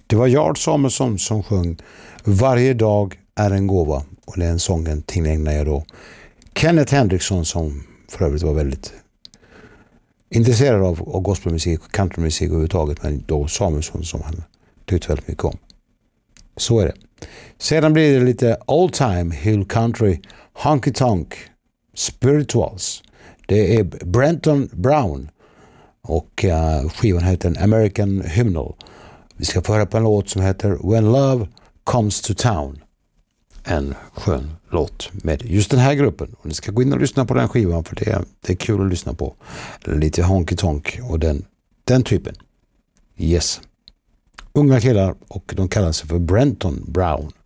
Det var Jarl Samuelsson som sjöng Varje dag är en gåva, och den sången tillägnar jag då Kenneth Hendrickson, som för övrigt var väldigt intresserad av gospelmusik och countrymusik överhuvudtaget, men då Samuelsson som han tyckte väldigt mycket om. Så är det. Sedan blir det lite old time hill country, honky tonk, spirituals. Det är Brenton Brown och skivan heter American Hymnal. Vi ska få höra på en låt som heter When Love Comes to Town. En skön låt med just den här gruppen. Och ni ska gå in och lyssna på den skivan, för det är kul att lyssna på. Lite honky tonk och den typen. Yes. Unga killar, och de kallar sig för Brenton Brown.